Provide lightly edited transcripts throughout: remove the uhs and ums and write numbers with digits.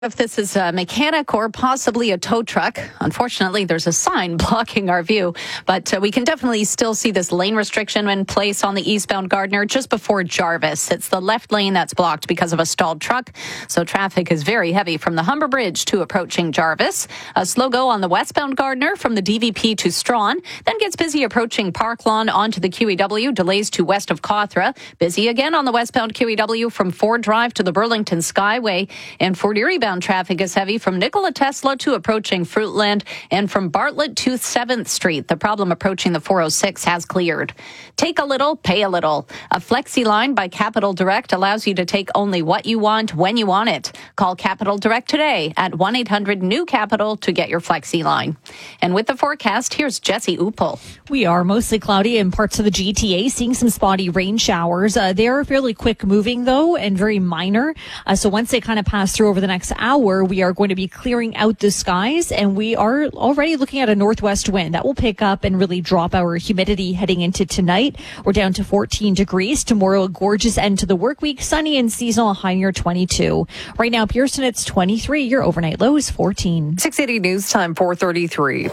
If this is a mechanic or possibly a tow truck, unfortunately, there's a sign blocking our view, but we can definitely still see this lane restriction in place on the eastbound Gardner just before Jarvis. It's the left lane that's blocked because of a stalled truck, so traffic is very heavy from the Humber Bridge to approaching Jarvis. A slow go on the westbound Gardner from the DVP to Strawn, then gets busy approaching Park Lawn onto the QEW, delays to west of Cawthra. Busy again on the westbound QEW from Ford Drive to the Burlington Skyway, and Fort Erie bound traffic is heavy from Nikola Tesla to approaching Fruitland and from Bartlett to 7th Street. The problem approaching the 406 has cleared. Take a little, pay a little. A Flexi line by Capital Direct allows you to take only what you want when you want it. Call Capital Direct today at 1-800-NEW-CAPITAL to get your Flexi line. And with the forecast, here's Jesse Uppel. We are mostly cloudy in parts of the GTA, seeing some spotty rain showers. They are fairly quick moving, though, and very minor. So once they kind of pass through over the next hour, we are going to be clearing out the skies, and we are already looking at a northwest wind that will pick up and really drop our humidity heading into tonight. We're down to 14 degrees. Tomorrow, a gorgeous end to the work week, sunny and seasonal, high near 22. Right now, Pearson, it's 23. Your overnight low is 14. 680 News Time, 4:33.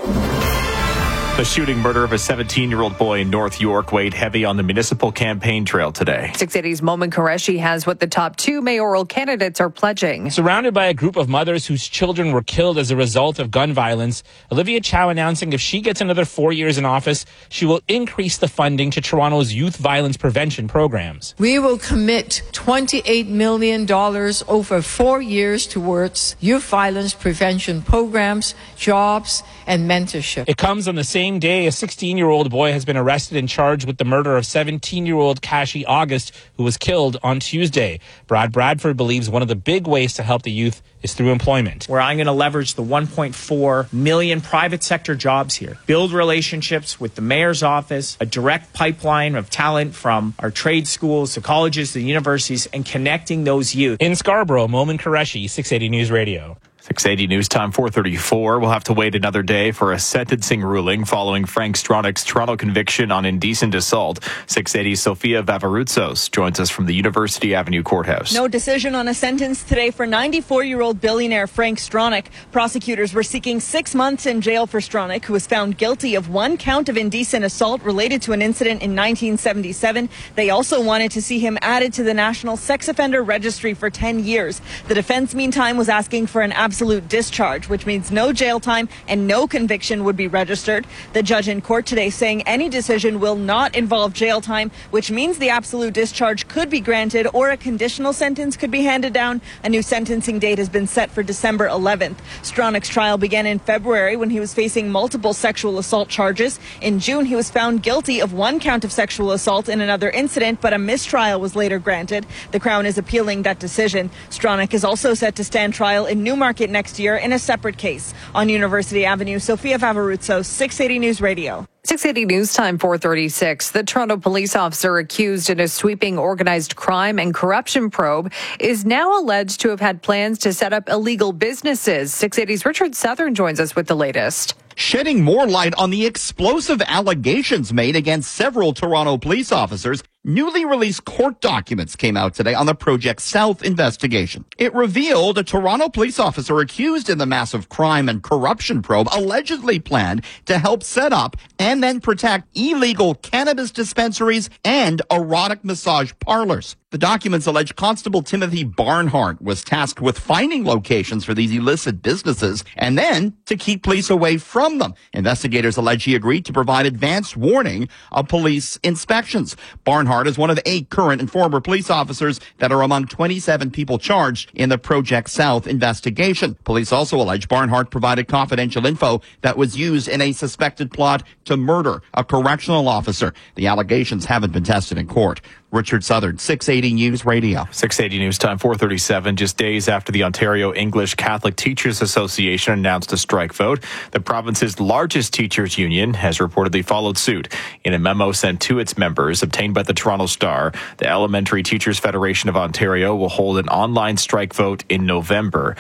The shooting murder of a 17-year-old boy in North York weighed heavy on the municipal campaign trail today. 680's Momin Qureshi has what the top two mayoral candidates are pledging. Surrounded by a group of mothers whose children were killed as a result of gun violence, Olivia Chow announcing if she gets another 4 years in office, she will increase the funding to Toronto's youth violence prevention programs. We will commit $28 million over 4 years towards youth violence prevention programs, jobs, and mentorship. It comes on the same day a 16-year-old boy has been arrested and charged with the murder of 17-year-old Kashi August, who was killed on Tuesday. Brad Bradford believes one of the big ways to help the youth is through employment. Where I'm going to leverage the 1.4 million private sector jobs here, build relationships with the mayor's office, a direct pipeline of talent from our trade schools to colleges to universities, and connecting those youth. In Scarborough, Momin Qureshi, 680 News Radio. 680 News Time, 4:34. We'll have to wait another day for a sentencing ruling following Frank Stronach's Toronto conviction on indecent assault. 680's Sophia Vavarutsos joins us from the University Avenue Courthouse. No decision on a sentence today for 94-year-old billionaire Frank Stronach. Prosecutors were seeking 6 months in jail for Stronach, who was found guilty of one count of indecent assault related to an incident in 1977. They also wanted to see him added to the National Sex Offender Registry for 10 years. The defense, meantime, was asking for an absolute discharge, which means no jail time and no conviction would be registered. The judge in court today saying any decision will not involve jail time, which means the absolute discharge could be granted or a conditional sentence could be handed down. A new sentencing date has been set for December 11th. Stronach's trial began in February when he was facing multiple sexual assault charges. In June, he was found guilty of one count of sexual assault in another incident, but a mistrial was later granted. The Crown is appealing that decision. Stronach is also set to stand trial in Newmarket next year in a separate case. On University Avenue, Sophia Vavarutsos, 680 News Radio. 680 News Time, 4:36. The Toronto police officer accused in a sweeping organized crime and corruption probe is now alleged to have had plans to set up illegal businesses. 680's Richard Southern joins us with the latest. Shedding more light on the explosive allegations made against several Toronto police officers, newly released court documents came out today on the Project South investigation. It revealed a Toronto police officer accused in the massive crime and corruption probe allegedly planned to help set up and then protect illegal cannabis dispensaries and erotic massage parlors. The documents allege Constable Timothy Barnhart was tasked with finding locations for these illicit businesses and then to keep police away from them. Investigators allege he agreed to provide advanced warning of police inspections. Barnhart is one of 8 current and former police officers that are among 27 people charged in the Project South investigation. Police also allege Barnhart provided confidential info that was used in a suspected plot to murder a correctional officer. The allegations haven't been tested in court. Richard Southern, 680 News Radio. 680 News Time, 4:37. Just days after the Ontario English Catholic Teachers Association announced a strike vote, the province's largest teachers union has reportedly followed suit. In a memo sent to its members, obtained by the Toronto Star, the Elementary Teachers Federation of Ontario will hold an online strike vote in November.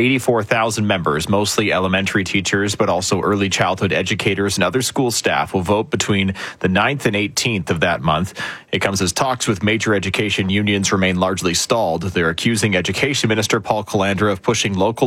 84,000 members, mostly elementary teachers, but also early childhood educators and other school staff, will vote between the 9th and 18th of that month. It comes as talk talks with major education unions remain largely stalled. They're accusing Education Minister Paul Calandra of pushing local